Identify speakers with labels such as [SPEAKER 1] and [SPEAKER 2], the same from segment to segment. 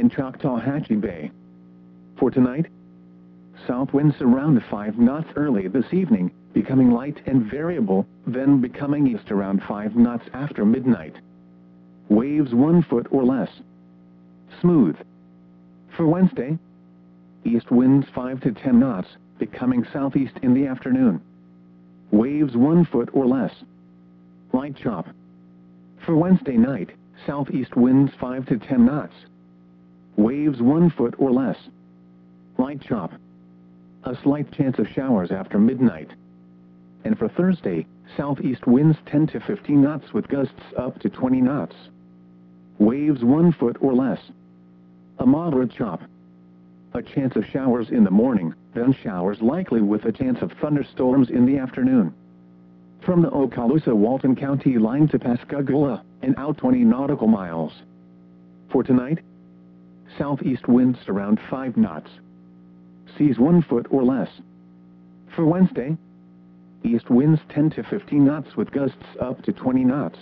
[SPEAKER 1] and Choctawhatchee Bay. For tonight, south winds around 5 knots early this evening, becoming light and variable, then becoming east around 5 knots after midnight. Waves 1 foot or less. Smooth. For Wednesday, east winds 5 to 10 knots, becoming southeast in the afternoon. Waves 1 foot or less. Light chop. For Wednesday night, southeast winds 5 to 10 knots. Waves 1 foot or less. Light chop. A slight chance of showers after midnight. And for Thursday, southeast winds 10 to 15 knots with gusts up to 20 knots. Waves 1 foot or less. A moderate chop. A chance of showers in the morning, then showers likely with a chance of thunderstorms in the afternoon. From the Okaloosa-Walton County line to Pascagoula, and out 20 nautical miles. For tonight, southeast winds around 5 knots. Seas 1 foot or less. For Wednesday, east winds 10 to 15 knots with gusts up to 20 knots.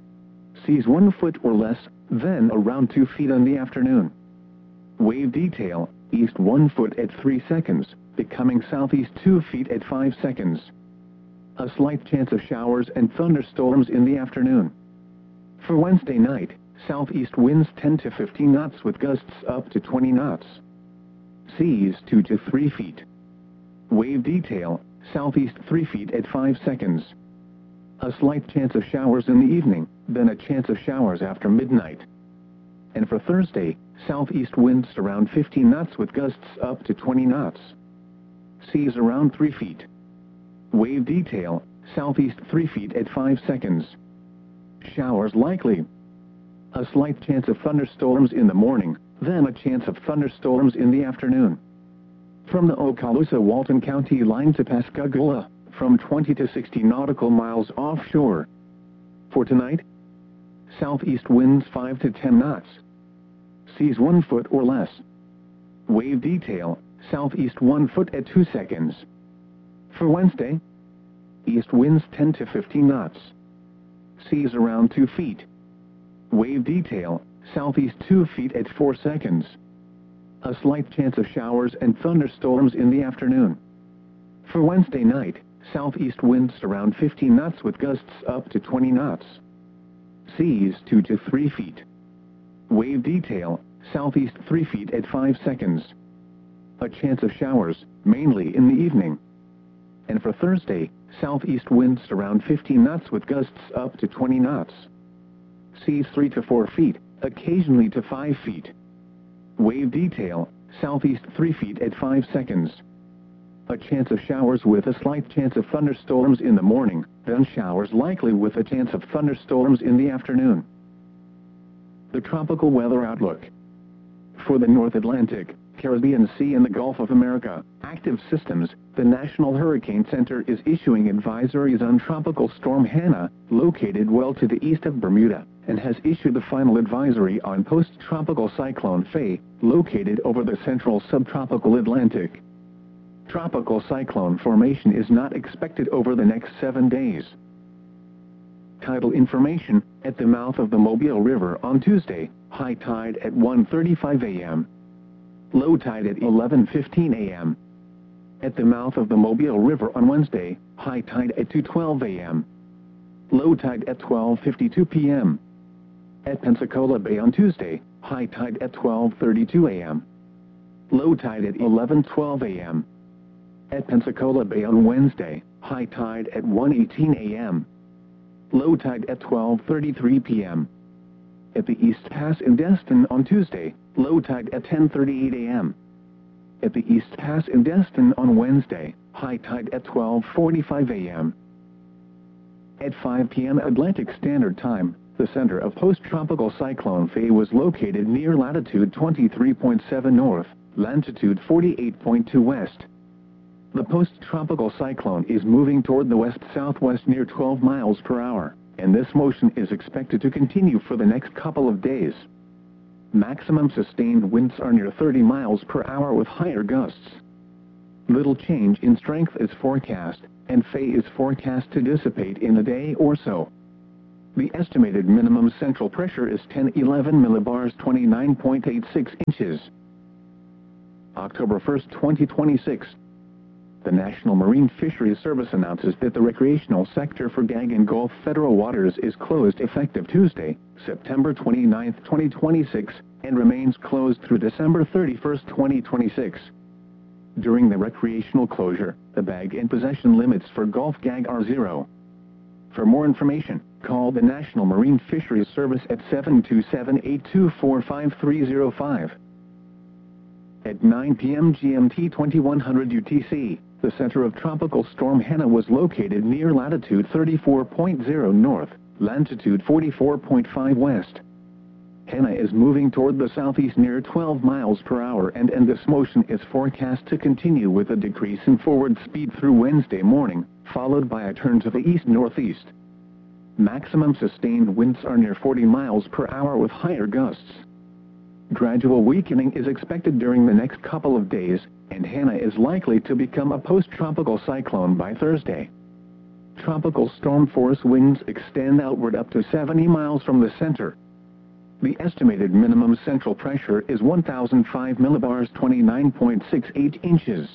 [SPEAKER 1] Seas 1 foot or less, then around 2 feet in the afternoon. Wave detail, east 1 foot at 3 seconds, becoming southeast 2 feet at 5 seconds. A slight chance of showers and thunderstorms in the afternoon. For Wednesday night, southeast winds 10 to 15 knots with gusts up to 20 knots. Seas 2 to 3 feet. Wave detail, southeast 3 feet at 5 seconds. A slight chance of showers in the evening, then a chance of showers after midnight. And for Thursday, southeast winds around 15 knots with gusts up to 20 knots. Seas around 3 feet. Wave detail, southeast 3 feet at 5 seconds. Showers likely. A slight chance of thunderstorms in the morning, then a chance of thunderstorms in the afternoon. From the Okaloosa-Walton County line to Pascagoula, from 20 to 60 nautical miles offshore. For tonight, southeast winds 5 to 10 knots. Seas 1 foot or less. Wave detail, southeast 1 foot at 2 seconds. For Wednesday, east winds 10 to 15 knots. Seas around 2 feet. Wave detail, southeast 2 feet at 4 seconds. A slight chance of showers and thunderstorms in the afternoon. For Wednesday night, southeast winds around 15 knots with gusts up to 20 knots. Seas 2 to 3 feet. Wave detail, southeast 3 feet at 5 seconds. A chance of showers, mainly in the evening. And for Thursday, southeast winds around 15 knots with gusts up to 20 knots. Seas 3 to 4 feet, occasionally to 5 feet. Wave detail, southeast 3 feet at 5 seconds. A chance of showers with a slight chance of thunderstorms in the morning, then showers likely with a chance of thunderstorms in the afternoon. The tropical weather outlook. For the North Atlantic, Caribbean Sea and the Gulf of America, active systems, the National Hurricane Center is issuing advisories on Tropical Storm Hannah, located well to the east of Bermuda, and has issued the final advisory on Post-Tropical Cyclone Faye, located over the central subtropical Atlantic. Tropical cyclone formation is not expected over the next 7 days. Tidal information, at the mouth of the Mobile River on Tuesday, high tide at 1:35 a.m. Low tide at 11:15 a.m. At the mouth of the Mobile River on Wednesday, high tide at 2:12 a.m. Low tide at 12:52 p.m. At Pensacola Bay on Tuesday, high tide at 12:32 a.m. Low tide at 11:12 a.m. At Pensacola Bay on Wednesday, high tide at 1:18 a.m. Low tide at 12:33 p.m. At the East Pass in Destin on Tuesday, low tide at 10:38 a.m. At the East Pass in Destin on Wednesday, high tide at 12:45 a.m. At 5 p.m. Atlantic Standard Time, the center of post-tropical cyclone Faye was located near latitude 23.7 north, longitude 48.2 west. The post-tropical cyclone is moving toward the west-southwest near 12 miles per hour, and this motion is expected to continue for the next couple of days. Maximum sustained winds are near 30 miles per hour with higher gusts. Little change in strength is forecast, and Faye is forecast to dissipate in a day or so. The estimated minimum central pressure is 1011 millibars 29.86 inches. October 1, 2026. The National Marine Fisheries Service announces that the recreational sector for Gag and Gulf federal waters is closed effective Tuesday, September 29, 2026, and remains closed through December 31, 2026. During the recreational closure, the bag and possession limits for Gulf Gag are 0. For more information, call the National Marine Fisheries Service at 727-824-5305. At 9 p.m. GMT 2100 UTC, the center of Tropical Storm Hanna was located near latitude 34.0 north, longitude 44.5 west. Hanna is moving toward the southeast near 12 miles per hour and this motion is forecast to continue with a decrease in forward speed through Wednesday morning, followed by a turn to the east-northeast. Maximum sustained winds are near 40 miles per hour with higher gusts. Gradual weakening is expected during the next couple of days, and Hanna is likely to become a post-tropical cyclone by Thursday. Tropical storm force winds extend outward up to 70 miles from the center. The estimated minimum central pressure is 1005 millibars 29.68 inches.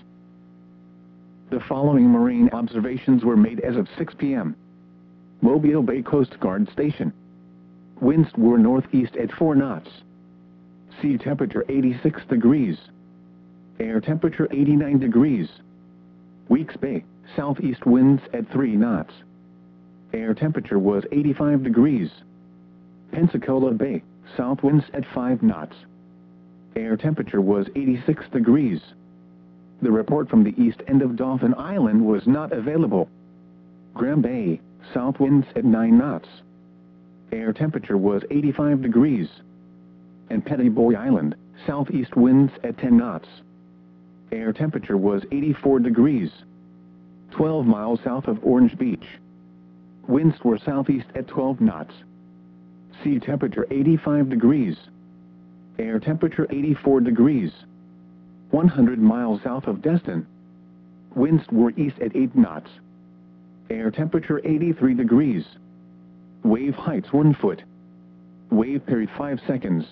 [SPEAKER 1] The following marine observations were made as of 6 p.m. Mobile Bay Coast Guard Station. Winds were northeast at 4 knots. Sea temperature 86 degrees. Air temperature 89 degrees. Weeks Bay, southeast winds at 3 knots. Air temperature was 85 degrees. Pensacola Bay, south winds at 5 knots. Air temperature was 86 degrees. The report from the east end of Dauphin Island was not available. Graham Bay, south winds at 9 knots. Air temperature was 85 degrees. And Petty Boy Island, southeast winds at 10 knots. Air temperature was 84 degrees. 12 miles south of Orange Beach. Winds were southeast at 12 knots. Sea temperature 85 degrees. Air temperature 84 degrees. 100 miles south of Destin. Winds were east at 8 knots. Air temperature 83 degrees. Wave heights 1 foot. Wave period 5 seconds.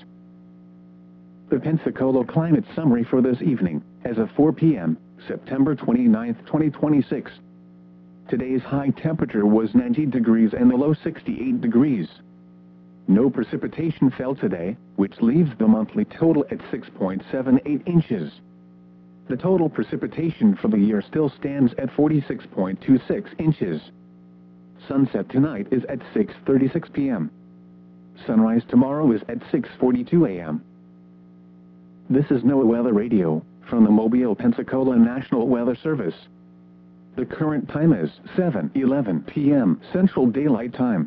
[SPEAKER 1] The Pensacola climate summary for this evening, as of 4 p.m., September 29, 2026. Today's high temperature was 90 degrees and the low 68 degrees. No precipitation fell today, which leaves the monthly total at 6.78 inches. The total precipitation for the year still stands at 46.26 inches. Sunset tonight is at 6:36 p.m. Sunrise tomorrow is at 6:42 a.m. This is NOAA Weather Radio, from the Mobile, Pensacola National Weather Service. The current time is 7:11 p.m. Central Daylight Time.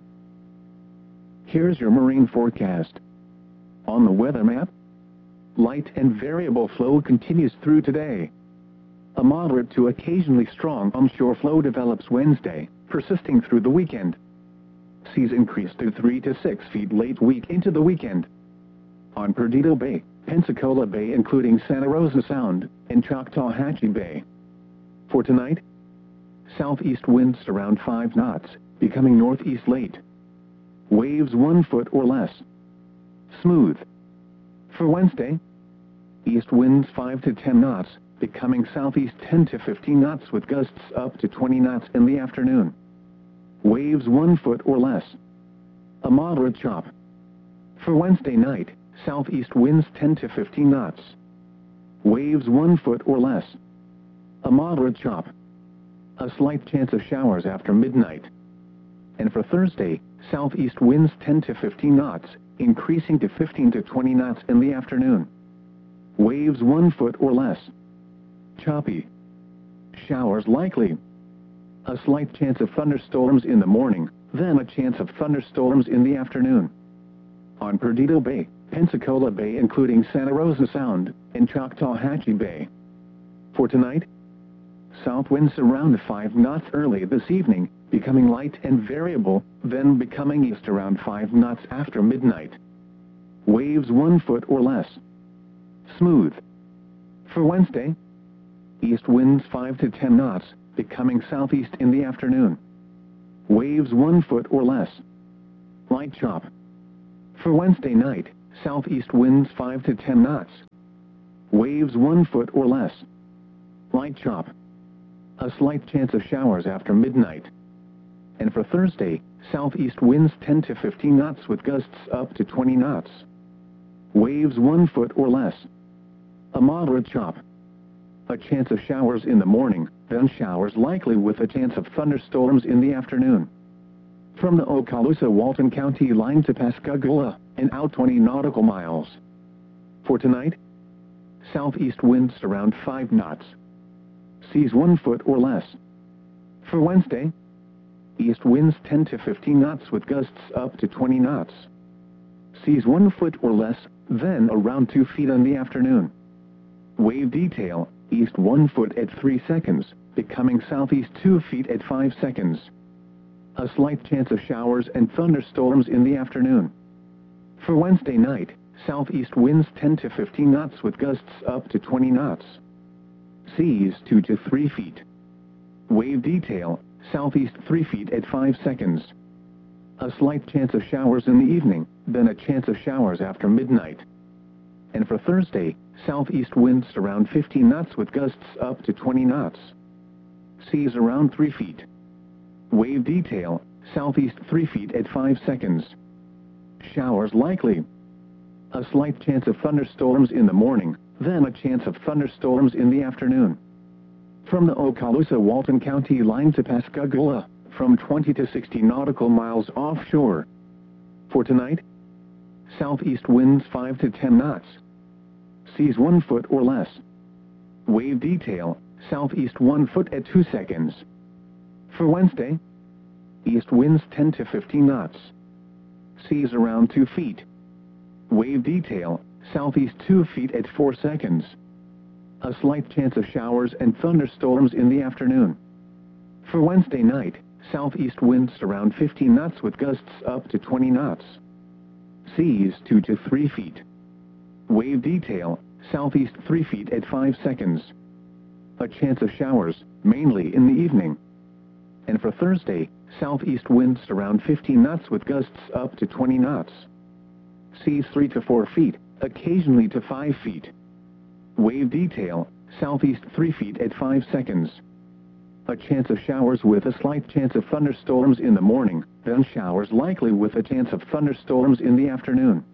[SPEAKER 1] Here's your marine forecast. On the weather map, light and variable flow continues through today. A moderate to occasionally strong onshore flow develops Wednesday, persisting through the weekend. Seas increase to 3 to 6 feet late week into the weekend. On Perdido Bay, Pensacola Bay including Santa Rosa Sound, and Choctawhatchee Bay. For tonight, southeast winds around 5 knots, becoming northeast late. Waves 1 foot or less. Smooth. For Wednesday, east winds 5 to 10 knots, becoming southeast 10 to 15 knots with gusts up to 20 knots in the afternoon. Waves 1 foot or less. A moderate chop. For Wednesday night, southeast winds 10 to 15 knots. Waves 1 foot or less. A moderate chop. A slight chance of showers after midnight. And for Thursday, southeast winds 10 to 15 knots, increasing to 15 to 20 knots in the afternoon. Waves 1 foot or less. Choppy. Showers likely. A slight chance of thunderstorms in the morning, then a chance of thunderstorms in the afternoon. On Perdido Bay, Pensacola Bay including Santa Rosa Sound, and Choctawhatchee Bay. For tonight, south winds around 5 knots early this evening, becoming light and variable, then becoming east around 5 knots after midnight. Waves 1 foot or less. Smooth. For Wednesday, east winds 5 to 10 knots, becoming southeast in the afternoon. Waves 1 foot or less. light chop. For Wednesday night, southeast winds 5 to 10 knots. Waves 1 foot or less. Light chop. A slight chance of showers after midnight. And for Thursday, southeast winds 10 to 15 knots with gusts up to 20 knots. Waves 1 foot or less. A moderate chop. A chance of showers in the morning, then showers likely with a chance of thunderstorms in the afternoon. From the Okaloosa-Walton County line to Pascagoula, and out 20 nautical miles. For tonight, southeast winds around 5 knots. Seas 1 foot or less. For Wednesday, east winds 10 to 15 knots with gusts up to 20 knots. Seas 1 foot or less, then around 2 feet in the afternoon. Wave detail, east 1 foot at 3 seconds, becoming southeast 2 feet at 5 seconds. A slight chance of showers and thunderstorms in the afternoon. For Wednesday night, southeast winds 10 to 15 knots with gusts up to 20 knots. Seas 2 to 3 feet. Wave detail, southeast 3 feet at 5 seconds. A slight chance of showers in the evening, then a chance of showers after midnight. And for Thursday, southeast winds around 15 knots with gusts up to 20 knots. Seas around 3 feet. Wave detail, southeast 3 feet at 5 seconds. Showers likely. A slight chance of thunderstorms in the morning, then a chance of thunderstorms in the afternoon. From the Okaloosa-Walton County line to Pascagoula, from 20 to 60 nautical miles offshore. For tonight, southeast winds 5 to 10 knots. Seas 1 foot or less. Wave detail, southeast 1 foot at 2 seconds. For Wednesday, east winds 10 to 15 knots. Seas around 2 feet. Wave detail, southeast 2 feet at 4 seconds. A slight chance of showers and thunderstorms in the afternoon. For Wednesday night, southeast winds around 15 knots with gusts up to 20 knots. Seas 2 to 3 feet. Wave detail, southeast 3 feet at 5 seconds. A chance of showers, mainly in the evening. And for Thursday, southeast winds around 15 knots with gusts up to 20 knots. Seas 3 to 4 feet, occasionally to 5 feet. Wave detail, southeast 3 feet at 5 seconds. A chance of showers with a slight chance of thunderstorms in the morning, then showers likely with a chance of thunderstorms in the afternoon.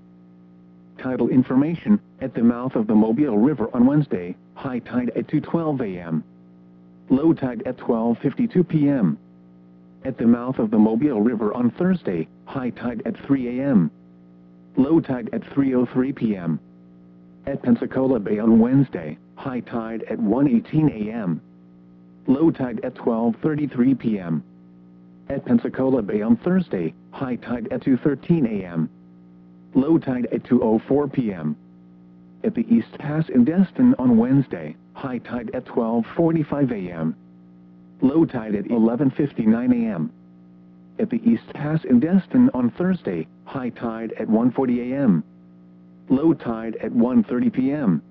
[SPEAKER 1] Tidal information, at the mouth of the Mobile River on Wednesday, high tide at 2:12 a.m. Low tide at 12:52 p.m. At the mouth of the Mobile River on Thursday, high tide at 3 a.m. Low tide at 3:03 p.m. At Pensacola Bay on Wednesday, high tide at 1:18 a.m. Low tide at 12:33 p.m. At Pensacola Bay on Thursday, high tide at 2:13 a.m. Low tide at 2:04 p.m. At the East Pass in Destin on Wednesday, high tide at 12:45 a.m. Low tide at 11:59 a.m. At the East Pass in Destin on Thursday, high tide at 1:40 a.m. Low tide at 1:30 p.m.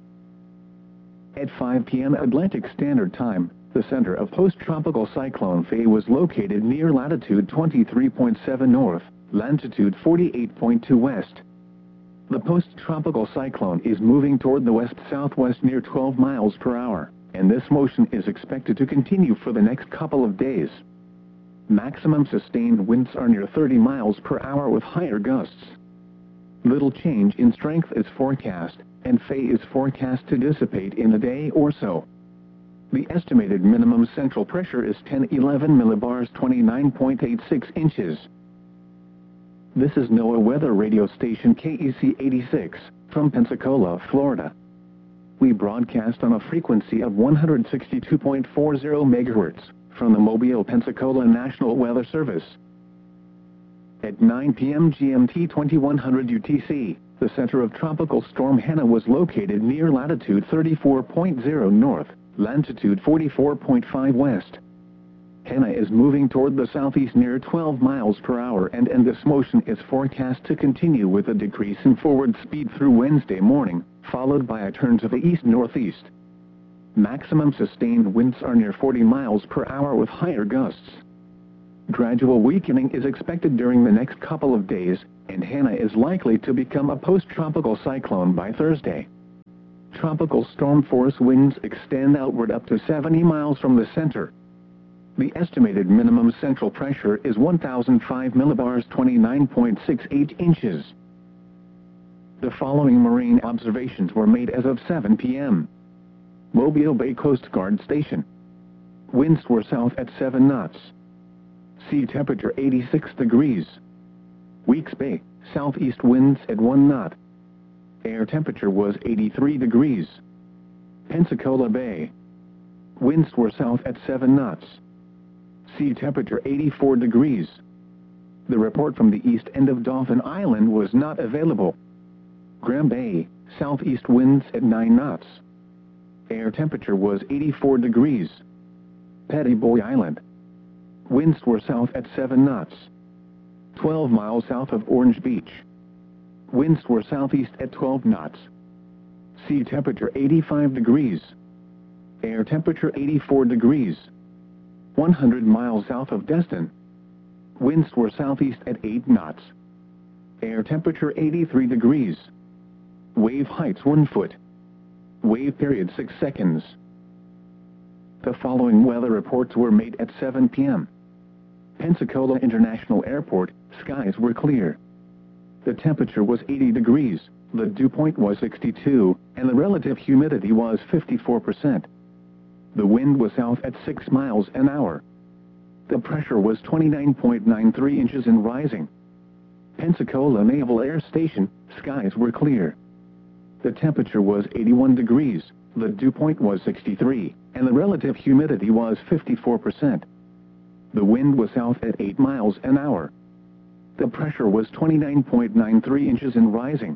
[SPEAKER 1] At 5 p.m. Atlantic Standard Time, the center of post-tropical cyclone Faye was located near latitude 23.7 north, longitude 48.2 west. The post-tropical cyclone is moving toward the west-southwest near 12 miles per hour, and this motion is expected to continue for the next couple of days. Maximum sustained winds are near 30 miles per hour with higher gusts. Little change in strength is forecast, and Faye is forecast to dissipate in a day or so. The estimated minimum central pressure is 1011 millibars 29.86 inches. This is NOAA weather radio station KEC 86, from Pensacola, Florida. We broadcast on a frequency of 162.40 MHz, from the Mobile, Pensacola National Weather Service. At 9 p.m. GMT 2100 UTC, the center of Tropical Storm Hannah was located near latitude 34.0 north, longitude 44.5 west. Hannah is moving toward the southeast near 12 miles per hour and this motion is forecast to continue with a decrease in forward speed through Wednesday morning, followed by a turn to the east-northeast. Maximum sustained winds are near 40 miles per hour with higher gusts. Gradual weakening is expected during the next couple of days, and Hannah is likely to become a post-tropical cyclone by Thursday. Tropical storm force winds extend outward up to 70 miles from the center. The estimated minimum central pressure is 1,005 millibars, 29.68 inches. The following marine observations were made as of 7 p.m. Mobile Bay Coast Guard Station. Winds were south at 7 knots. Sea temperature 86 degrees. Weeks Bay, southeast winds at 1 knot. Air temperature was 83 degrees. Pensacola Bay. Winds were south at 7 knots. Sea temperature 84 degrees. The report from the east end of Dauphin Island was not available. Graham Bay, southeast winds at 9 knots. Air temperature was 84 degrees. Petty Boy Island. Winds were south at 7 knots. 12 miles south of Orange Beach. Winds were southeast at 12 knots. Sea temperature 85 degrees. Air temperature 84 degrees. 100 miles south of Destin. Winds were southeast at 8 knots. Air temperature 83 degrees. Wave heights 1 foot. Wave period 6 seconds. The following weather reports were made at 7 p.m. Pensacola International Airport, skies were clear. The temperature was 80 degrees, the dew point was 62, and the relative humidity was 54%. The wind was south at 6 miles an hour. The pressure was 29.93 inches and rising. Pensacola Naval Air Station, skies were clear. The temperature was 81 degrees, the dew point was 63, and the relative humidity was 54%. The wind was south at 8 miles an hour. The pressure was 29.93 inches and rising.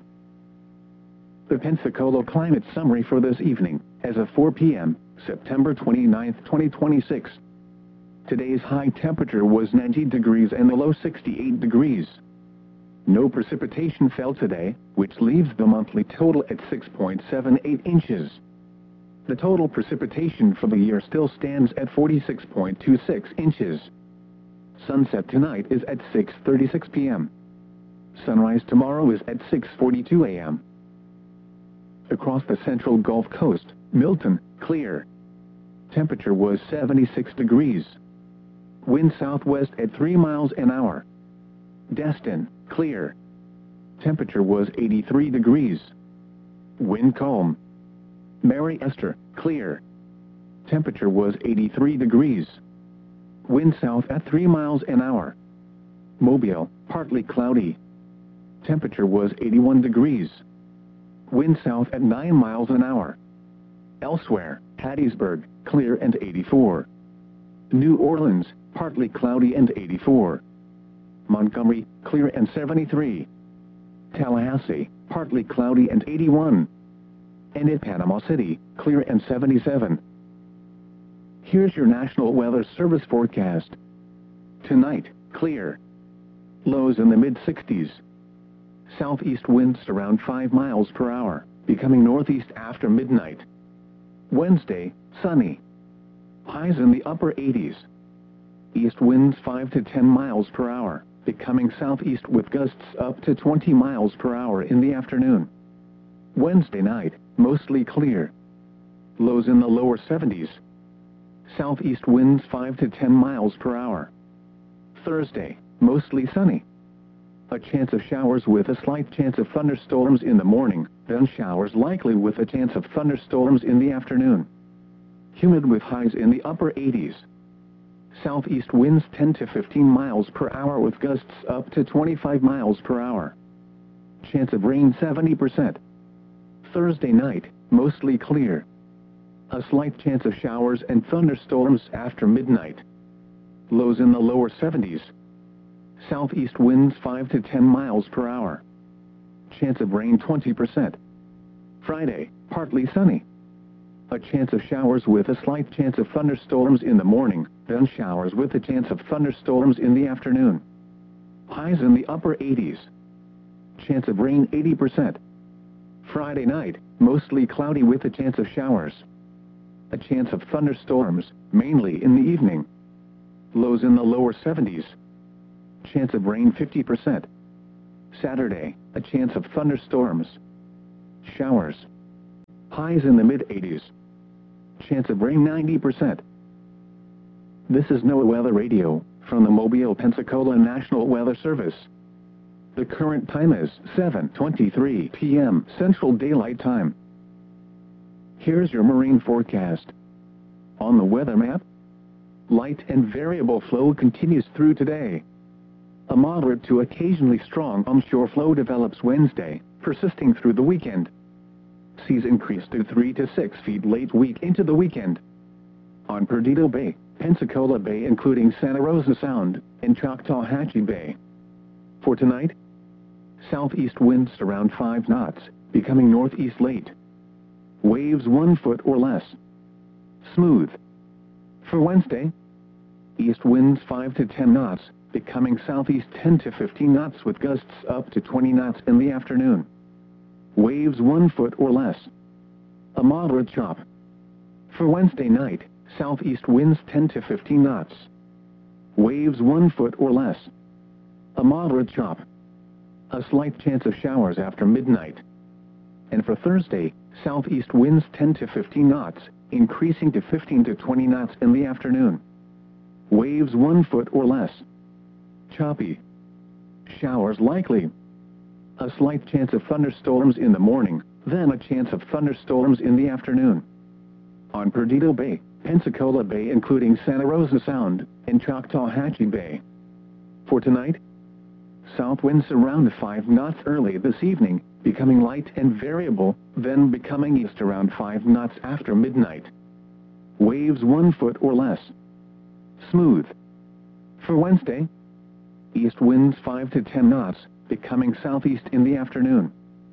[SPEAKER 1] The Pensacola climate summary for this evening, as of 4 p.m., September 29, 2026. Today's high temperature was 90 degrees and the low 68 degrees. No precipitation fell today, which leaves the monthly total at 6.78 inches. The total precipitation for the year still stands at 46.26 inches. Sunset tonight is at 6:36 p.m. Sunrise tomorrow is at 6:42 a.m. Across the central Gulf Coast, Milton, clear. Temperature was 76 degrees. Wind southwest at 3 miles an hour. Destin, clear. Temperature was 83 degrees. Wind calm. Mary Esther, clear. Temperature was 83 degrees. Wind south at 3 miles an hour. Mobile, partly cloudy. Temperature was 81 degrees. Wind south at 9 miles an hour. Elsewhere, Hattiesburg, clear and 84. New Orleans, partly cloudy and 84. Montgomery, clear and 73. Tallahassee, partly cloudy and 81. And in Panama City, clear and 77. Here's your National Weather Service forecast. Tonight, clear. Lows in the mid-60s. Southeast winds around 5 miles per hour, becoming northeast after midnight. Wednesday, sunny. Highs in the upper 80s. East winds 5 to 10 miles per hour, becoming southeast with gusts up to 20 miles per hour in the afternoon. Wednesday night, mostly clear. Lows in the lower 70s. Southeast winds 5 to 10 miles per hour. Thursday, mostly sunny. A chance of showers with a slight chance of thunderstorms in the morning, then showers likely with a chance of thunderstorms in the afternoon. Humid with highs in the upper 80s. Southeast winds 10 to 15 miles per hour with gusts up to 25 miles per hour. Chance of rain 70%. Thursday night, mostly clear. A slight chance of showers and thunderstorms after midnight. Lows in the lower 70s. Southeast winds 5 to 10 miles per hour. Chance of rain 20%. Friday, partly sunny. A chance of showers with a slight chance of thunderstorms in the morning, then showers with a chance of thunderstorms in the afternoon. Highs in the upper 80s. Chance of rain 80%. Friday night, mostly cloudy with a chance of showers. A chance of thunderstorms, mainly in the evening. lows in the lower 70s. Chance of rain 50%. Saturday, a chance of thunderstorms. Showers. Highs in the mid-80s. Chance of rain 90%. This is NOAA Weather Radio, from the Mobile, Pensacola National Weather Service. The current time is 7:23 p.m. Central Daylight Time. Here's your marine forecast. On the weather map, light and variable flow continues through today. A moderate to occasionally strong onshore flow develops Wednesday, persisting through the weekend. Seas increase to 3 to 6 feet late week into the weekend. On Perdido Bay, Pensacola Bay including Santa Rosa Sound, and Choctawhatchee Bay. For tonight, southeast winds around 5 knots, becoming northeast late. Waves 1 foot or less. Smooth. For Wednesday, east winds 5 to 10 knots, becoming southeast 10 to 15 knots with gusts up to 20 knots in the afternoon. Waves 1 foot or less. A moderate chop. For Wednesday night, southeast winds 10 to 15 knots. Waves 1 foot or less. A moderate chop. A slight chance of showers after midnight. And for Thursday, southeast winds 10 to 15 knots, increasing to 15 to 20 knots in the afternoon. Waves 1 foot or less. Choppy. Showers likely. A slight chance of thunderstorms in the morning, then a chance of thunderstorms in the afternoon. On Perdido Bay, Pensacola Bay including Santa Rosa Sound, and Choctawhatchee Bay. For tonight, south winds around 5 knots early this evening, becoming light and variable, then becoming east around 5 knots after midnight. Waves 1 foot or less. Smooth. For Wednesday, east winds 5 to 10 knots, becoming southeast in the afternoon.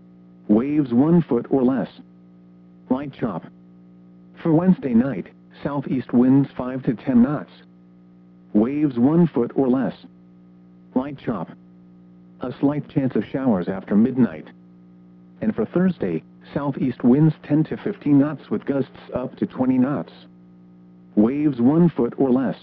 [SPEAKER 1] Waves 1 foot or less. Light chop. For Wednesday night, southeast winds 5 to 10 knots. Waves 1 foot or less. Light chop. A slight chance of showers after midnight. And for Thursday, southeast winds 10 to 15 knots with gusts up to 20 knots. Waves 1 foot or less.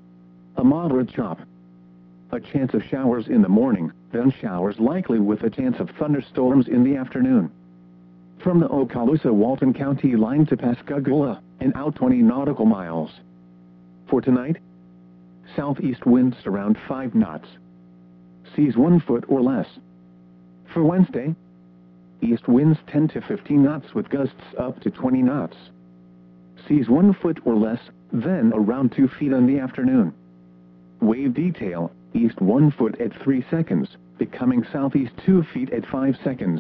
[SPEAKER 1] A moderate chop. A chance of showers in the morning, then showers likely with a chance of thunderstorms in the afternoon. From the Okaloosa-Walton County line to Pascagoula, and out 20 nautical miles. For tonight, southeast winds around 5 knots. Seas 1 foot or less. For Wednesday, east winds 10 to 15 knots with gusts up to 20 knots. Seas 1 foot or less, then around 2 feet in the afternoon. Wave detail, east 1 foot at 3 seconds, becoming southeast 2 feet at 5 seconds.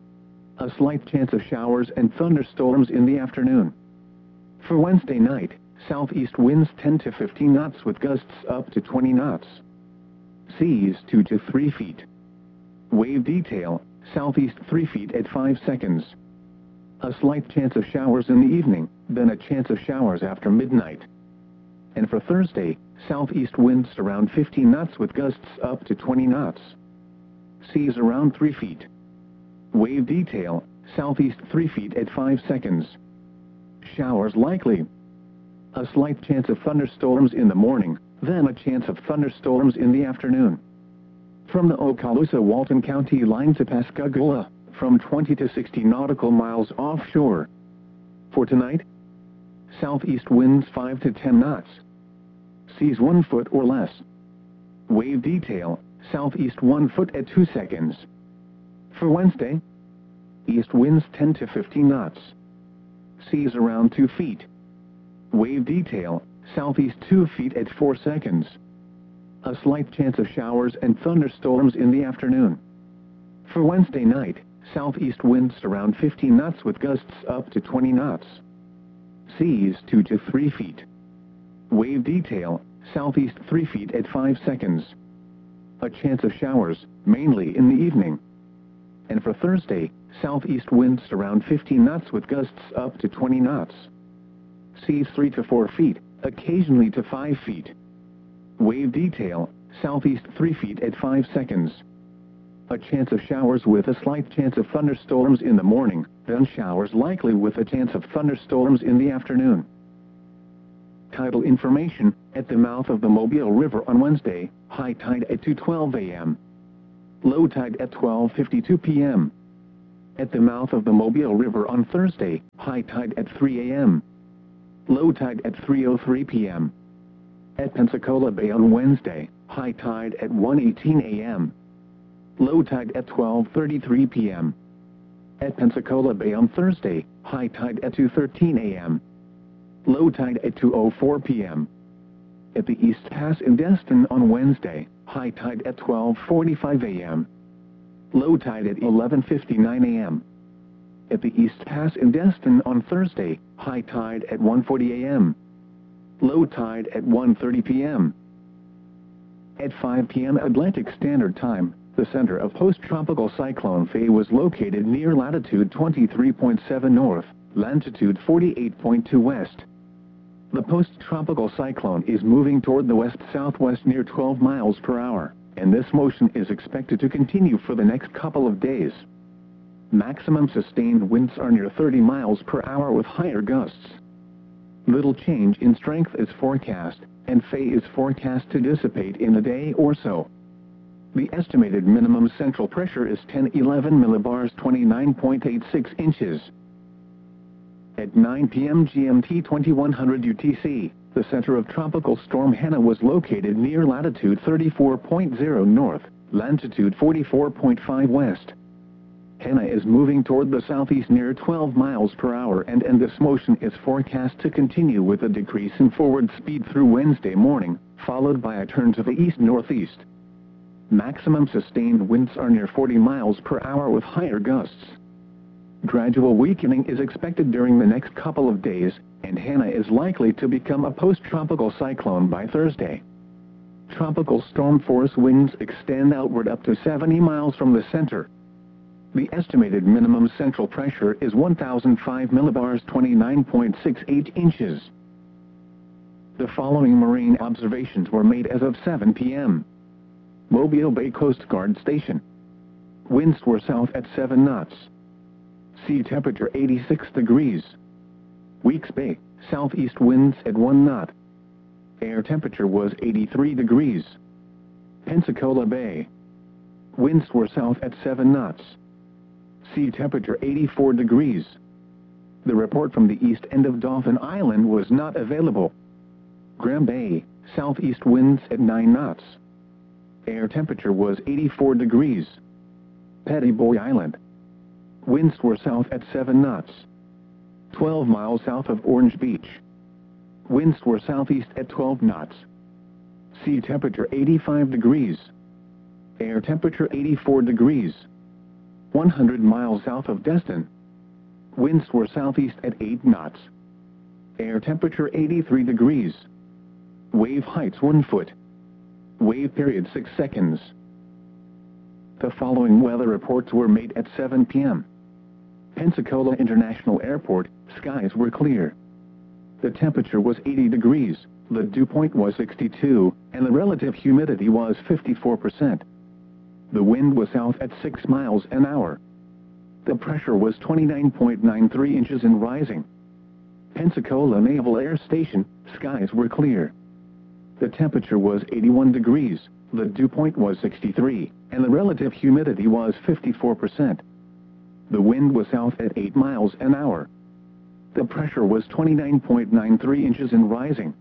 [SPEAKER 1] A slight chance of showers and thunderstorms in the afternoon. For Wednesday night, southeast winds 10 to 15 knots with gusts up to 20 knots. Seas 2 to 3 feet. Wave detail, southeast 3 feet at 5 seconds. A slight chance of showers in the evening, then a chance of showers after midnight. And for Thursday, southeast winds around 15 knots with gusts up to 20 knots. Seas around 3 feet. Wave detail, southeast 3 feet at 5 seconds. Showers likely. A slight chance of thunderstorms in the morning, then a chance of thunderstorms in the afternoon. From the Okaloosa-Walton County line to Pascagoula, from 20 to 60 nautical miles offshore. For tonight, southeast winds 5 to 10 knots. Seas 1 foot or less. Wave detail, southeast 1 foot at 2 seconds. For Wednesday, east winds 10 to 15 knots. Seas around 2 feet. Wave detail, southeast 2 feet at 4 seconds. A slight chance of showers and thunderstorms in the afternoon. For Wednesday night, southeast winds around 15 knots with gusts up to 20 knots. Seas 2 to 3 feet. Wave detail, southeast 3 feet at 5 seconds. A chance of showers, mainly in the evening. And for Thursday, southeast winds around 15 knots with gusts up to 20 knots. Seas 3 to 4 feet, occasionally to 5 feet. Wave detail, southeast 3 feet at 5 seconds. A chance of showers with a slight chance of thunderstorms in the morning, then showers likely with a chance of thunderstorms in the afternoon. Tidal information, at the mouth of the Mobile River on Wednesday, high tide at 2:12 a.m. Low tide at 12:52 p.m. At the mouth of the Mobile River on Thursday, high tide at 3 a.m. Low tide at 3:03 p.m. At Pensacola Bay on Wednesday, high tide at 1:18 a.m. Low tide at 12:33 p.m. At Pensacola Bay on Thursday, high tide at 2:13 a.m. Low tide at 2:04 p.m. At the East Pass in Destin on Wednesday, high tide at 12:45 a.m. Low tide at 11:59 a.m. At the East Pass in Destin on Thursday, high tide at 1:40 a.m. Low tide at 1:30 p.m. At 5 p.m. Atlantic Standard Time, the center of post-tropical cyclone Faye was located near latitude 23.7 north, longitude 48.2 west. The post-tropical cyclone is moving toward the west-southwest near 12 miles per hour, and this motion is expected to continue for the next couple of days. Maximum sustained winds are near 30 miles per hour with higher gusts. Little change in strength is forecast, and Faye is forecast to dissipate in a day or so. The estimated minimum central pressure is 1011 millibars 29.86 inches. At 9 p.m. GMT 2100 UTC, the center of Tropical Storm Hannah was located near latitude 34.0 north, longitude 44.5 west. Hannah is moving toward the southeast near 12 miles per hour and this motion is forecast to continue with a decrease in forward speed through Wednesday morning, followed by a turn to the east-northeast. Maximum sustained winds are near 40 miles per hour with higher gusts. Gradual weakening is expected during the next couple of days, and Hannah is likely to become a post-tropical cyclone by Thursday. Tropical storm force winds extend outward up to 70 miles from the center. The estimated minimum central pressure is 1005 millibars 29.68 inches. The following marine observations were made as of 7 p.m. Mobile Bay Coast Guard Station. Winds were south at 7 knots. Sea temperature 86 degrees. Weeks Bay, southeast winds at 1 knot. Air temperature was 83 degrees. Pensacola Bay. Winds were south at 7 knots. Sea temperature 84 degrees. The report from the east end of Dauphin Island was not available. Graham Bay, southeast winds at 9 knots. Air temperature was 84 degrees. Petty Boy Island. Winds were south at 7 knots. 12 miles south of Orange Beach. Winds were southeast at 12 knots. Sea temperature 85 degrees. Air temperature 84 degrees. 100 miles south of Destin. Winds were southeast at 8 knots. Air temperature 83 degrees. Wave heights 1 foot. Wave period 6 seconds. The following weather reports were made at 7 p.m. Pensacola International Airport, skies were clear. The temperature was 80 degrees, the dew point was 62, and the relative humidity was 54%. The wind was south at 6 miles an hour. The pressure was 29.93 inches and rising. Pensacola Naval Air Station, skies were clear. The temperature was 81 degrees, the dew point was 63, and the relative humidity was 54%. The wind was south at 8 miles an hour. The pressure was 29.93 inches and rising.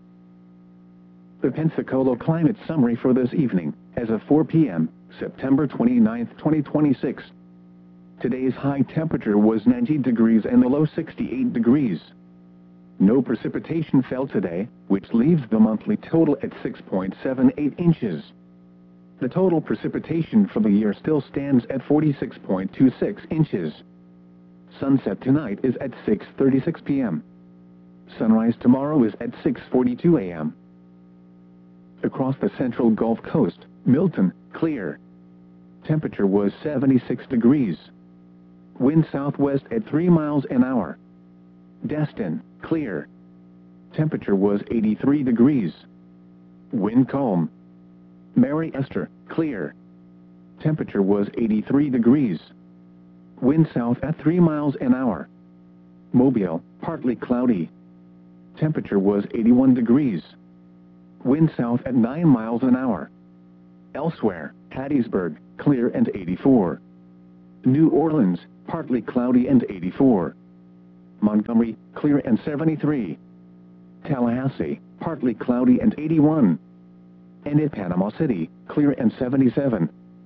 [SPEAKER 1] The Pensacola climate summary for this evening, as of 4 p.m., September 29, 2026. Today's high temperature was 90 degrees and the low 68 degrees. No precipitation fell today, which leaves the monthly total at 6.78 inches. The total precipitation for the year still stands at 46.26 inches. Sunset tonight is at 6:36 p.m. Sunrise tomorrow is at 6:42 a.m. Across the central Gulf Coast, Milton, clear. Temperature was 76 degrees. Wind southwest at 3 miles an hour. Destin, clear. Temperature was 83 degrees. Wind calm. Mary Esther, clear. Temperature was 83 degrees. Wind south at 3 miles an hour. Mobile, partly cloudy. temperature was 81 degrees. Wind south at 9 miles an hour. Elsewhere, Hattiesburg, clear and 84. New Orleans, partly cloudy and 84. Montgomery, clear and 73. Tallahassee, partly cloudy and 81. And at Panama City, clear and 77.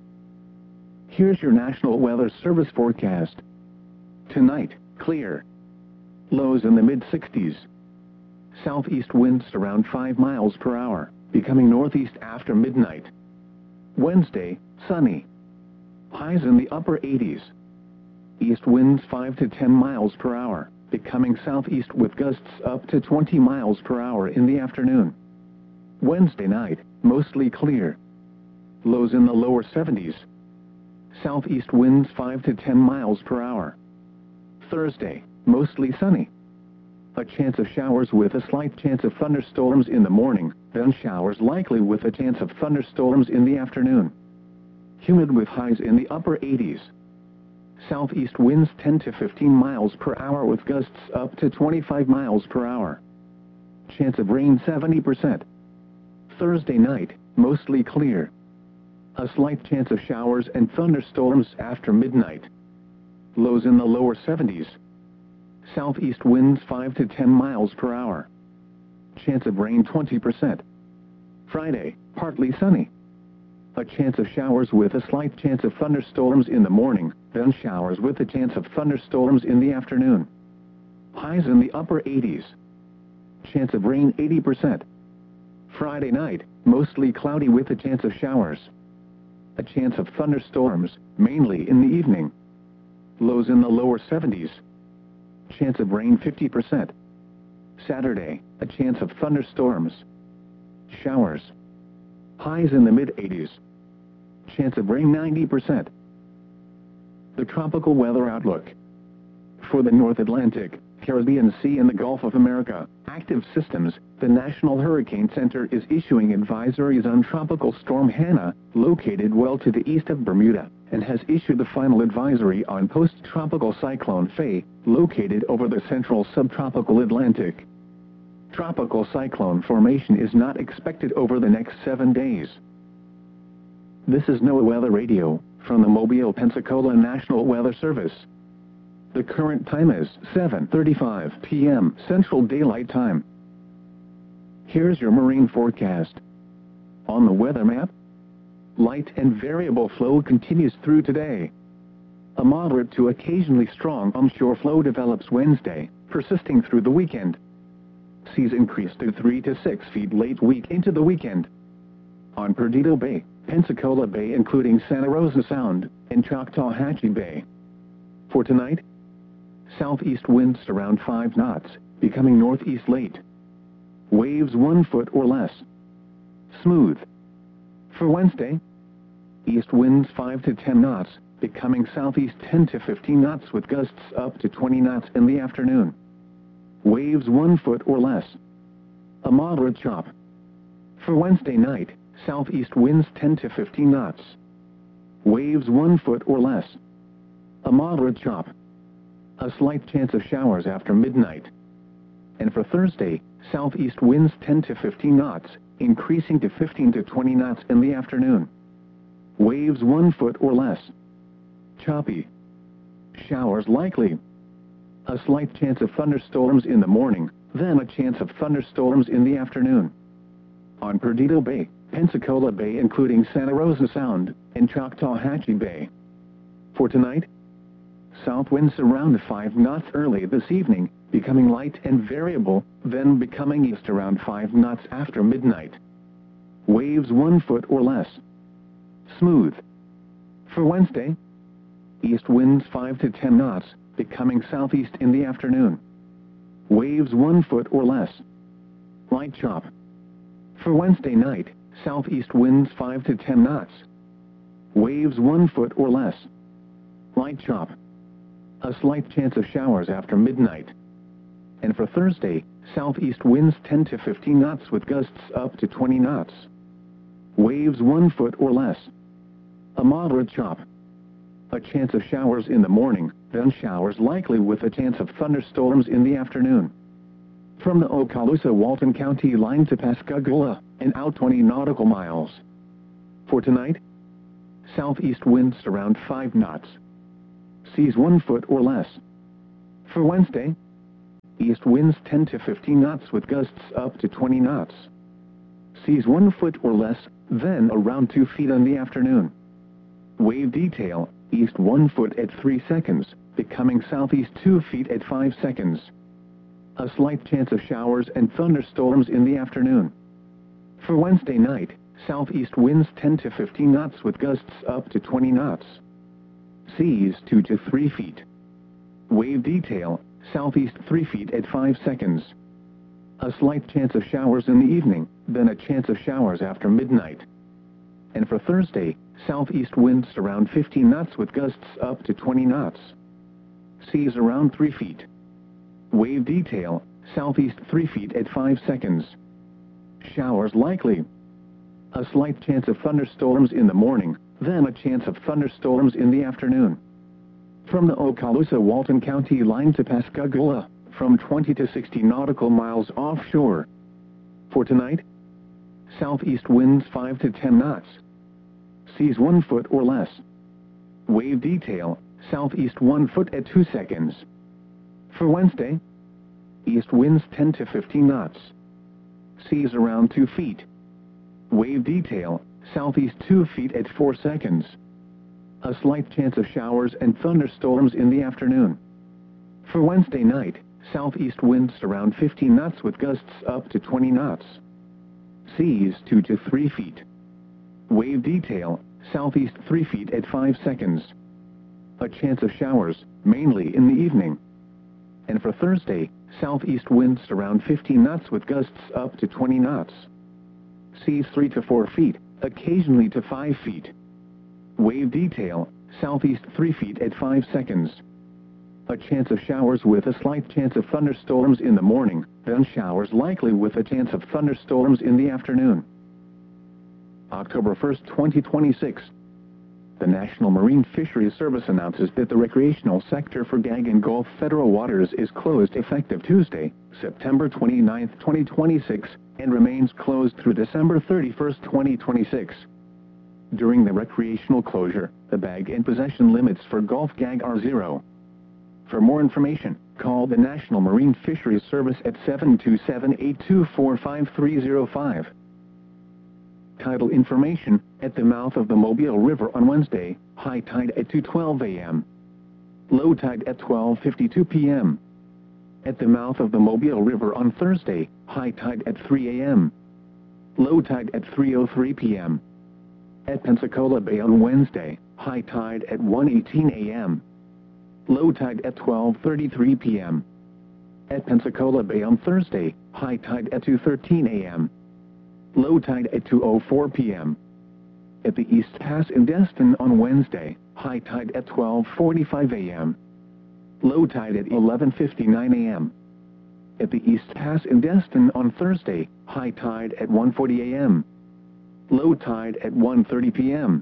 [SPEAKER 1] Here's your National Weather Service forecast. Tonight, clear. Lows in the mid-60s. Southeast winds around 5 miles per hour, becoming northeast after midnight. Wednesday, sunny. Highs in the upper 80s. East winds 5 to 10 miles per hour, becoming southeast with gusts up to 20 miles per hour in the afternoon. Wednesday night, mostly clear. Lows in the lower 70s. Southeast winds 5 to 10 miles per hour. Thursday, mostly sunny. A chance of showers with a slight chance of thunderstorms in the morning, then showers likely with a chance of thunderstorms in the afternoon. Humid with highs in the upper 80s. Southeast winds 10 to 15 miles per hour with gusts up to 25 miles per hour. Chance of rain 70%. Thursday night, mostly clear. A slight chance of showers and thunderstorms after midnight. Lows in the lower 70s. Southeast winds 5 to 10 miles per hour. Chance of rain 20%. Friday, partly sunny. A chance of showers with a slight chance of thunderstorms in the morning, then showers with a chance of thunderstorms in the afternoon. Highs in the upper 80s. Chance of rain 80%. Friday night, mostly cloudy with a chance of showers. A chance of thunderstorms, mainly in the evening. Lows in the lower 70s. Chance of rain 50%. Saturday, a chance of thunderstorms. Showers. Highs in the mid-80s. Chance of rain 90%. The tropical weather outlook. For the North Atlantic, Caribbean Sea and the Gulf of America, active systems, the National Hurricane Center is issuing advisories on Tropical Storm Hannah, located well to the east of Bermuda, and has issued the final advisory on post-tropical cyclone Faye, located over the central subtropical Atlantic. Tropical cyclone formation is not expected over the next 7 days. This is NOAA Weather Radio, from the Mobile, Pensacola National Weather Service. The current time is 7:35 p.m. Central Daylight Time. Here's your marine forecast. On the weather map, light and variable flow continues through today. A moderate to occasionally strong onshore flow develops Wednesday, persisting through the weekend. Seas increase to 3 to 6 feet late week into the weekend. On Perdido Bay, Pensacola Bay including Santa Rosa Sound, and Choctawhatchee Bay. For tonight, southeast winds around 5 knots, becoming northeast late. Waves 1 foot or less. Smooth. For Wednesday, east winds 5 to 10 knots, becoming southeast 10 to 15 knots with gusts up to 20 knots in the afternoon. Waves 1 foot or less. A moderate chop. For Wednesday night, southeast winds 10 to 15 knots. Waves 1 foot or less. A moderate chop. A slight chance of showers after midnight. And for Thursday, southeast winds 10 to 15 knots, increasing to 15 to 20 knots in the afternoon. Waves 1 foot or less. Choppy. Showers likely. A slight chance of thunderstorms in the morning, then a chance of thunderstorms in the afternoon. On Perdido Bay, Pensacola Bay including Santa Rosa Sound, and Choctawhatchee Bay. For tonight, south winds around 5 knots early this evening, becoming light and variable, then becoming east around 5 knots after midnight. Waves 1 foot or less. Smooth. For Wednesday, east winds 5 to 10 knots, becoming southeast in the afternoon. Waves 1 foot or less. Light chop. For Wednesday night, southeast winds 5 to 10 knots. Waves 1 foot or less. Light chop. A slight chance of showers after midnight. And for Thursday, southeast winds 10 to 15 knots with gusts up to 20 knots. Waves 1 foot or less. A moderate chop. A chance of showers in the morning, then showers likely with a chance of thunderstorms in the afternoon. from the Okaloosa-Walton County line to Pascagoula, and out 20 nautical miles. For tonight, southeast winds around 5 knots. Seas 1 foot or less. For Wednesday, east winds 10 to 15 knots with gusts up to 20 knots. Seas 1 foot or less, then around 2 feet in the afternoon. Wave detail, east 1 foot at 3 seconds, becoming southeast 2 feet at 5 seconds. A slight chance of showers and thunderstorms in the afternoon. For Wednesday night, southeast winds 10 to 15 knots with gusts up to 20 knots. Seas 2 to 3 feet. Wave detail, southeast 3 feet at 5 seconds. A slight chance of showers in the evening, then a chance of showers after midnight. And for Thursday, southeast winds around 15 knots with gusts up to 20 knots. Seas around 3 feet. Wave detail, southeast 3 feet at 5 seconds. Showers likely. A slight chance of thunderstorms in the morning, then a chance of thunderstorms in the afternoon. From the Okaloosa-Walton County line to Pascagoula, from 20 to 60 nautical miles offshore. For tonight, southeast winds 5 to 10 knots. Seas 1 foot or less. Wave detail, southeast 1 foot at 2 seconds. For Wednesday, east winds 10 to 15 knots. Seas around 2 feet. Wave detail, southeast 2 feet at 4 seconds. A slight chance of showers and thunderstorms in the afternoon. For Wednesday night, southeast winds around 15 knots with gusts up to 20 knots. Seas 2 to 3 feet. Wave detail, southeast 3 feet at 5 seconds. A chance of showers, mainly in the evening. And for Thursday, southeast winds around 15 knots with gusts up to 20 knots. Seas 3 to 4 feet, occasionally to 5 feet. Wave detail, southeast 3 feet at 5 seconds. A chance of showers with a slight chance of thunderstorms in the morning, then showers likely with a chance of thunderstorms in the afternoon. October 1, 2026. The National Marine Fisheries Service announces that the recreational sector for Gag and Gulf federal waters is closed effective Tuesday, September 29, 2026, and remains closed through December 31, 2026. During the recreational closure, the bag and possession limits for Gulf Gag are 0. For more information, call the National Marine Fisheries Service at 727-824-5305. Tidal information, at the mouth of the Mobile River on Wednesday, high tide at 2:12 a.m. Low tide at 12:52 p.m. At the mouth of the Mobile River on Thursday, high tide at 3 a.m. Low tide at 3:03 p.m. At Pensacola Bay on Wednesday, high tide at 1:18 a.m. Low tide at 12:33 p.m. At Pensacola Bay on Thursday, high tide at 2:13 a.m. Low tide at 2:04 p.m. At the East Pass in Destin on Wednesday, high tide at 12:45 a.m. Low tide at 11:59 a.m. At the East Pass in Destin on Thursday, high tide at 1:40 a.m. Low tide at 1:30 p.m.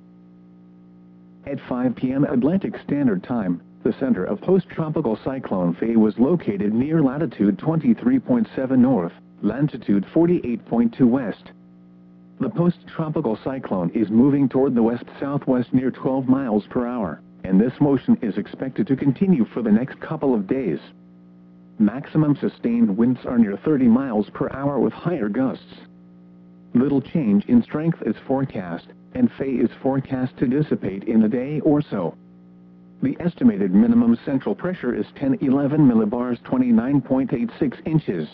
[SPEAKER 1] At 5 p.m. Atlantic Standard Time, the center of post-tropical cyclone Faye was located near latitude 23.7 north, longitude 48.2 west. The post-tropical cyclone is moving toward the west-southwest near 12 miles per hour, and this motion is expected to continue for the next couple of days. Maximum sustained winds are near 30 miles per hour with higher gusts. Little change in strength is forecast, and Faye is forecast to dissipate in a day or so. The estimated minimum central pressure is 1011 millibars 29.86 inches.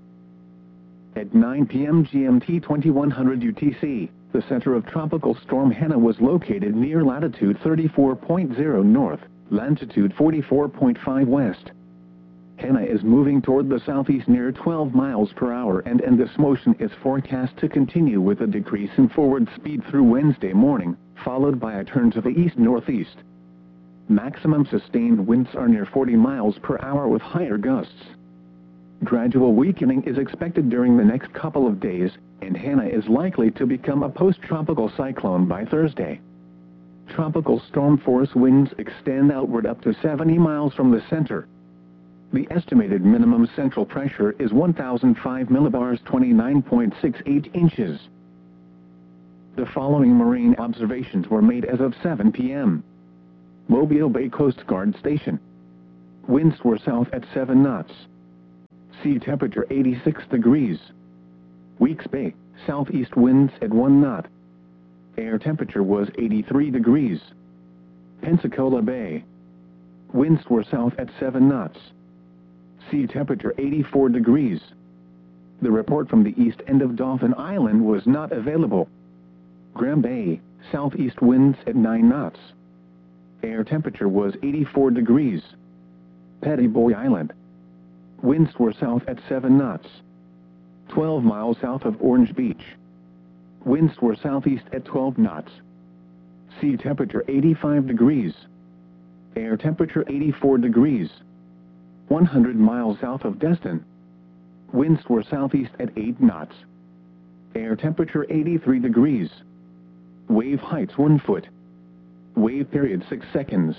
[SPEAKER 1] At 9 p.m. GMT 2100 UTC, the center of Tropical Storm Hanna was located near latitude 34.0 north, longitude 44.5 west. Hanna is moving toward the southeast near 12 miles per hour and this motion is forecast to continue with a decrease in forward speed through Wednesday morning, followed by a turn to the east-northeast. Maximum sustained winds are near 40 miles per hour with higher gusts. Gradual weakening is expected during the next couple of days, and Hanna is likely to become a post-tropical cyclone by Thursday. Tropical storm force winds extend outward up to 70 miles from the center. The estimated minimum central pressure is 1005 millibars 29.68 inches. The following marine observations were made as of 7 p.m. Mobile Bay Coast Guard Station. Winds were south at 7 knots. Sea temperature 86 degrees. Weeks Bay, southeast winds at 1 knot. Air temperature was 83 degrees. Pensacola Bay. Winds were south at 7 knots. Sea temperature 84 degrees. The report from the east end of Dauphin Island was not available. Graham Bay, southeast winds at 9 knots. Air temperature was 84 degrees. Petty Boy Island. Winds were south at 7 knots. 12 miles south of Orange Beach. Winds were southeast at 12 knots. Sea temperature 85 degrees. Air temperature 84 degrees. 100 miles south of Destin. Winds were southeast at 8 knots. Air temperature 83 degrees. Wave heights 1 foot. Wave period 6 seconds.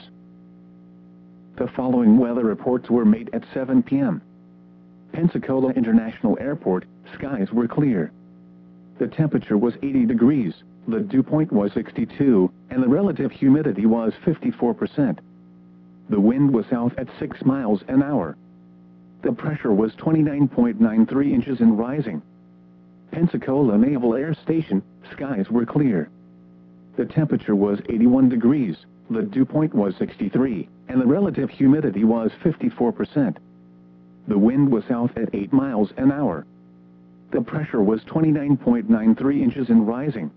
[SPEAKER 1] The following weather reports were made at 7 p.m. Pensacola International Airport, skies were clear. The temperature was 80 degrees, the dew point was 62, and the relative humidity was 54%. The wind was south at 6 miles an hour. The pressure was 29.93 inches and rising. Pensacola Naval Air Station, skies were clear. The temperature was 81 degrees, the dew point was 63, and the relative humidity was 54%. The wind was south at 8 miles an hour. The pressure was 29.93 inches and rising.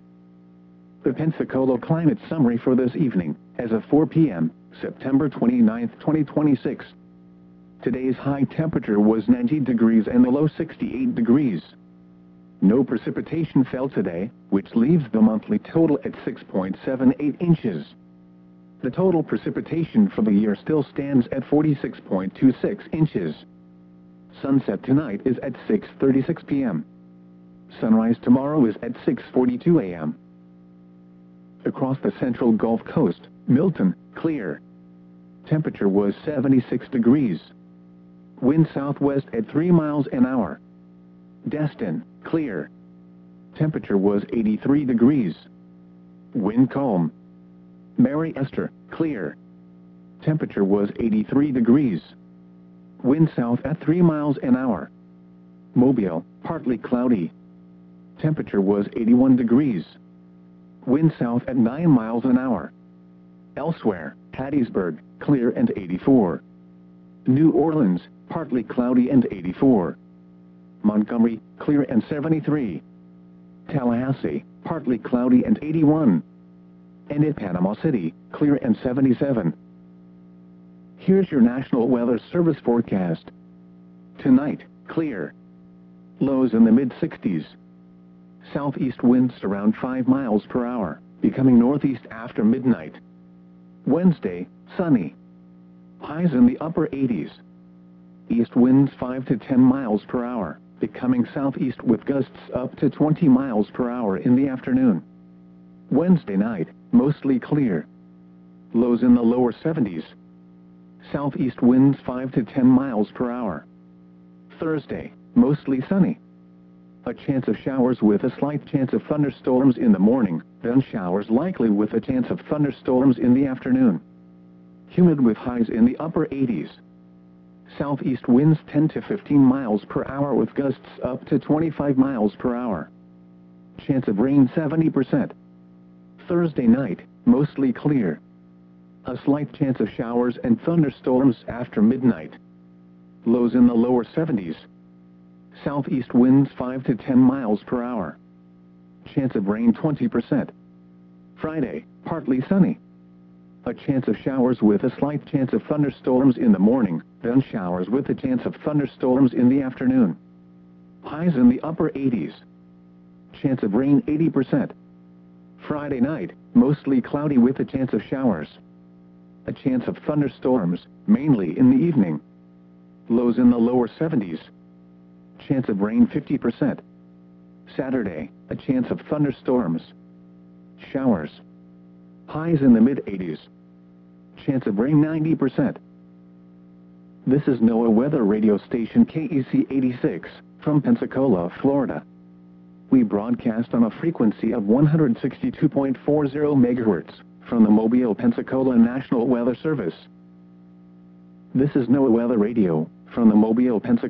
[SPEAKER 1] The Pensacola climate summary for this evening, as of 4 p.m., September 29, 2026. Today's high temperature was 90 degrees and the low 68 degrees. No precipitation fell today, which leaves the monthly total at 6.78 inches. The total precipitation for the year still stands at 46.26 inches. Sunset tonight is at 6:36 p.m. Sunrise tomorrow is at 6:42 a.m. Across the central Gulf Coast, Milton, clear. Temperature was 76 degrees. Wind southwest at 3 miles an hour. Destin, clear. Temperature was 83 degrees. Wind calm. Mary Esther, clear. Temperature was 83 degrees. Wind south at 3 miles an hour. Mobile, partly cloudy. Temperature was 81 degrees. Wind south at 9 miles an hour. Elsewhere, Hattiesburg, clear and 84. New Orleans, partly cloudy and 84. Montgomery, clear and 73. Tallahassee, partly cloudy and 81. And in Panama City, clear and 77. Here's your National Weather Service forecast. Tonight, clear. Lows in the mid-60s. Southeast winds around 5 miles per hour, becoming northeast after midnight. Wednesday, sunny. Highs in the upper 80s. East winds 5 to 10 miles per hour, becoming southeast with gusts up to 20 miles per hour in the afternoon. Wednesday night, mostly clear. Lows in the lower 70s. Southeast winds 5 to 10 miles per hour. Thursday, mostly sunny. A chance of showers with a slight chance of thunderstorms in the morning, then showers likely with a chance of thunderstorms in the afternoon. Humid with highs in the upper 80s. Southeast winds 10 to 15 miles per hour with gusts up to 25 miles per hour. Chance of rain 70%. Thursday night, mostly clear. A slight chance of showers and thunderstorms after midnight. Lows in the lower 70s. Southeast winds 5 to 10 miles per hour. Chance of rain 20%. Friday, partly sunny. A chance of showers with a slight chance of thunderstorms in the morning, then showers with a chance of thunderstorms in the afternoon. Highs in the upper 80s. Chance of rain 80%. Friday night, mostly cloudy with a chance of showers. A chance of thunderstorms, mainly in the evening. Lows in the lower 70s. Chance of rain 50%. Saturday, a chance of thunderstorms. Showers. Highs in the mid-80s. Chance of rain 90%. This is NOAA weather radio station KEC 86, from Pensacola, Florida. We broadcast on a frequency of 162.40 MHz, from the Mobile, Pensacola National Weather Service. This is NOAA weather radio, from the Mobile, Pensacola